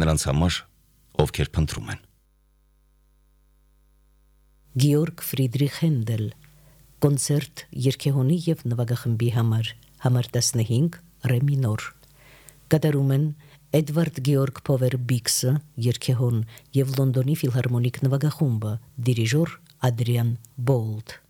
նրանց համար, ովքեր փնտրում են։ Գեորգ Ֆրիդրիխ Հենդել կոնցերտ երգեհոնի եւ նվագախմբի համար 15 ռե մինոր կատարում են Էդվարդ Գեորգ Փովեր Բիքսը երգեհոն եւ Լոնդոնի ֆիլհարմոնիկ նվագախումբը դիրիժոր Ադրիան Բոլտ